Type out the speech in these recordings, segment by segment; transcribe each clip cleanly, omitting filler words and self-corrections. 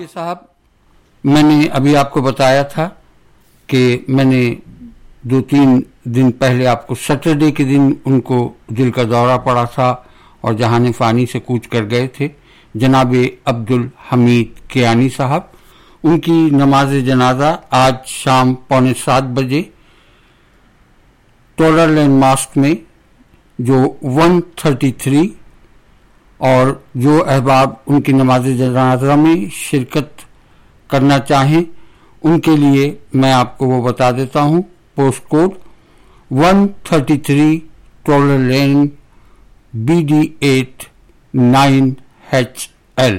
دیکھیے صاحب، میں نے ابھی آپ کو بتایا تھا کہ میں نے 2-3 دن پہلے آپ کو سیٹرڈے کے دن ان کو دل کا دورہ پڑا تھا اور جہان فانی سے کوچ کر گئے تھے جناب عبدالحمید کیانی صاحب. ان کی نماز جنازہ آج شام 6:45 ٹولر لین ماسک میں جو 133 اور جو احباب ان کی نماز جنازہ میں شرکت کرنا چاہیں ان کے لیے میں آپ کو وہ بتا دیتا ہوں. پوسٹ کوڈ 133 ٹولر لین BD8 9HL.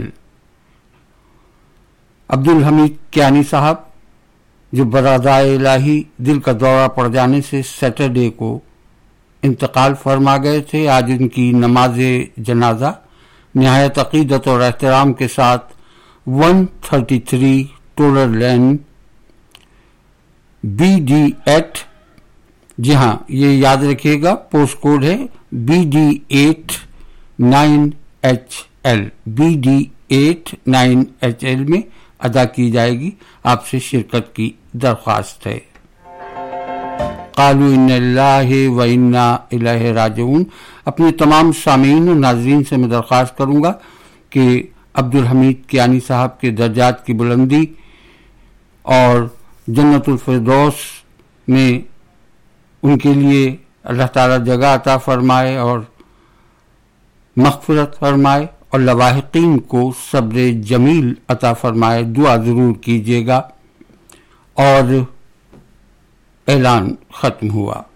عبدالحمید کیانی صاحب جو برادائے الہی دل کا دورہ پڑ جانے سے سیٹرڈے کو انتقال فرما گئے تھے، آج ان کی نماز جنازہ نہایت عقیدت اور احترام کے ساتھ 133 ٹولر لین BD8، جی ہاں یہ یاد رکھیے گا پوسٹ کوڈ ہے BD8 9HL، BD8 9HL میں ادا کی جائے گی. آپ سے شرکت کی درخواست ہے. قالوا ان اللہ و انا الیہ راجعون. اپنے تمام سامعین و ناظرین سے میں درخواست کروں گا کہ عبدالحمید کیانی صاحب کے درجات کی بلندی اور جنت الفردوس میں ان کے لیے اللہ تعالیٰ جگہ عطا فرمائے اور مغفرت فرمائے اور لواحقین کو صبر جمیل عطا فرمائے. دعا ضرور کیجیے گا. اور اعلان ختم ہوا.